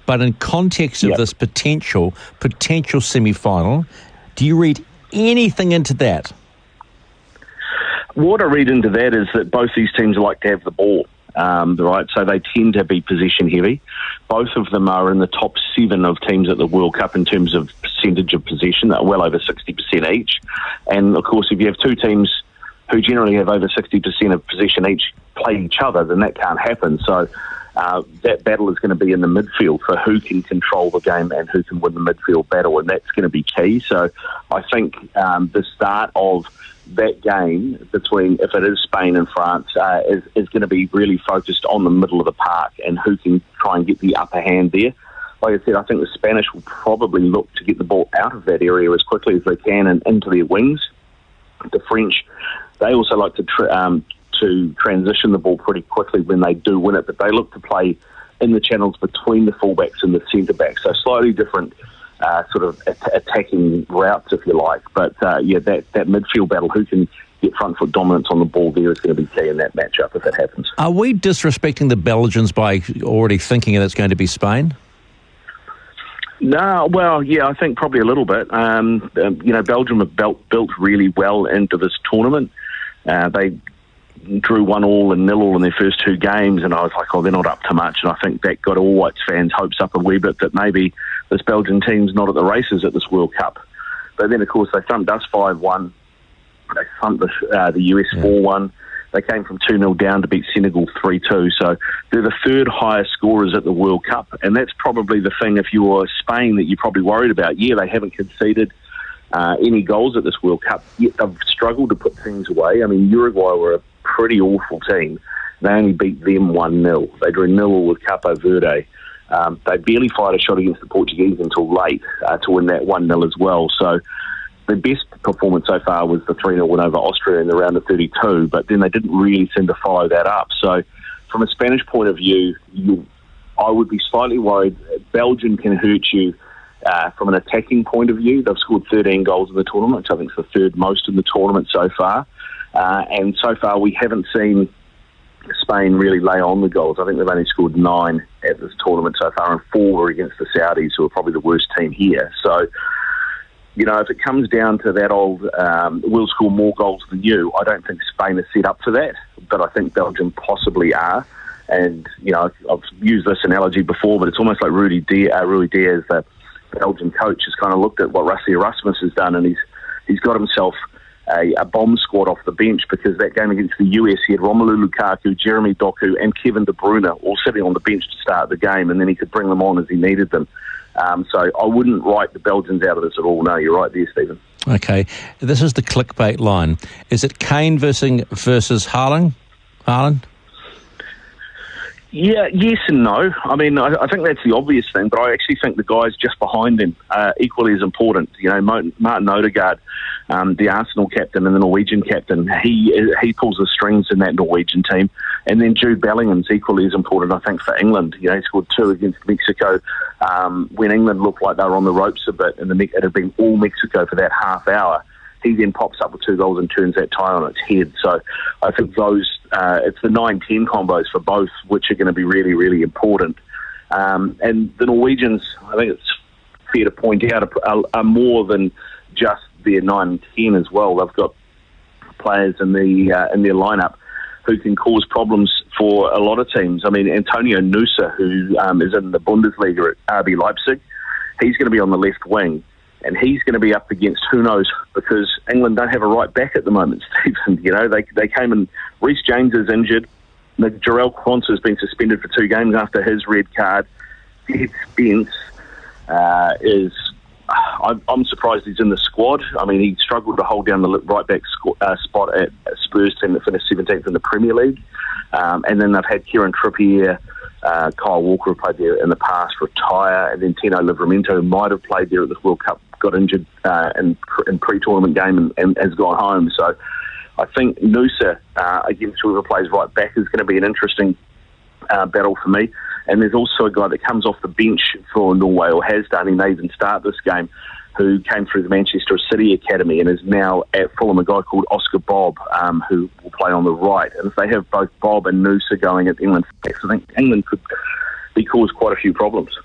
But in context of this potential semi-final, do you read anything into that? What I read into that is that both these teams like to have the ball, right? So they tend to be possession heavy. Both of them are in the top 7 of teams at the World Cup in terms of percentage of possession, well over 60% each. And of course, if you have two teams who generally have over 60% of possession each play each other, then that can't happen. So that battle is going to be in the midfield for who can control the game and who can win the midfield battle, and that's going to be key. So I think the start of that game between, if it is Spain and France, is going to be really focused on the middle of the park and who can try and get the upper hand there. Like I said, I think the Spanish will probably look to get the ball out of that area as quickly as they can and into their wings. The French, they also like to transition the ball pretty quickly when they do win it, but they look to play in the channels between the fullbacks and the centre-backs, so slightly different sort of attacking routes, if you like. But that midfield battle, who can get front foot dominance on the ball there, is going to be key in that matchup if it happens. Are we disrespecting the Belgians by already thinking that it's going to be Spain? No, well, yeah, I think probably a little bit. Belgium have built really well into this tournament. They drew 1-1 and 0-0 in their first 2 games, and I was like, they're not up to much. And I think that got All Whites fans' hopes up a wee bit that maybe this Belgian team's not at the races at this World Cup. But then, of course, they thumped us 5-1. They thumped the US 4-1. They came from 2-0 down to beat Senegal 3-2. So they're the 3rd highest scorers at the World Cup. And that's probably the thing, if you're Spain, that you're probably worried about. Yeah, they haven't conceded any goals at this World Cup, yet they've struggled to put things away. I mean, Uruguay were a pretty awful team. They only beat them 1-0. They drew 0 with Capo Verde. They barely fired a shot against the Portuguese until late to win that 1-0 as well. So the best performance so far was the 3-0 win over Austria in the round of 32, but then they didn't really seem to follow that up. So from a Spanish point of view, I would be slightly worried. Belgium can hurt you from an attacking point of view. They've scored 13 goals in the tournament, which I think is the 3rd most in the tournament so far. And so far we haven't seen Spain really lay on the goals. I think they've only scored 9 at this tournament so far, and 4 were against the Saudis, who are probably the worst team here. So, if it comes down to that old, we'll score more goals than you, I don't think Spain is set up for that, but I think Belgium possibly are. And, I've used this analogy before, but it's almost like Rudi Diaz, the Belgian coach, has kind of looked at what Rassie Erasmus has done, and he's got himself a bomb squad off the bench, because that game against the US, he had Romelu Lukaku, Jeremy Doku and Kevin De Bruyne all sitting on the bench to start the game, and then he could bring them on as he needed them. So I wouldn't write the Belgians out of this at all. No, you're right there, Stephen. Okay, this is the clickbait line. Is it Kane versus Haaland? Yeah, yes and no. I mean, I think that's the obvious thing, but I actually think the guys just behind him are equally as important. Martin Odegaard, the Arsenal captain and the Norwegian captain, he pulls the strings in that Norwegian team. And then Jude Bellingham's equally as important, I think, for England. He scored 2 against Mexico when England looked like they were on the ropes a bit, and it had been all Mexico for that half hour. He then pops up with 2 goals and turns that tie on its head. So I think it's the 9-10 combos for both, which are going to be really, really important. And the Norwegians, I think it's fair to point out, are more than just their 9 and 10 as well. They've got players in their lineup who can cause problems for a lot of teams. I mean, Antonio Nusa, who is in the Bundesliga at RB Leipzig, he's going to be on the left wing. And he's going to be up against who knows, because England don't have a right back at the moment, Stephen. They came and Reece James is injured. Jarell Quansah has been suspended for 2 games after his red card. Ed Spence I'm surprised he's in the squad. I mean, he struggled to hold down the right back spot at Spurs team that finished 17th in the Premier League. And then they've had Kieran Trippier, Kyle Walker, who played there in the past, retire, and then Tino Livramento, who might have played there at the World Cup, got injured in pre-tournament game and has gone home. So I think Nusa against whoever plays right back is going to be an interesting battle for me. And there's also a guy that comes off the bench for Norway, or has done, he may even start this game, who came through the Manchester City Academy and is now at Fulham, a guy called Oscar Bob, who will play on the right. And if they have both Bob and Nusa going at England, I think England could be caused quite a few problems.